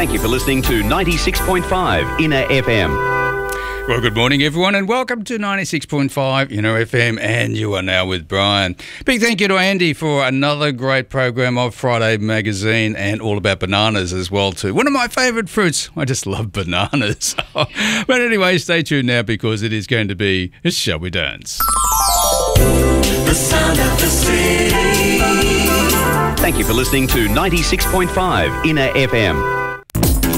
Thank you for listening to 96.5 Inner FM. Well, good morning, everyone, and welcome to 96.5 Inner FM, and you are now with Brian. Big thank you to Andy for another great program of Friday Magazine and all about bananas as well, too. One of my favourite fruits. I just love bananas. But anyway, stay tuned now because it is going to be Shall We Dance? The sound of the city. Thank you for listening to 96.5 Inner FM.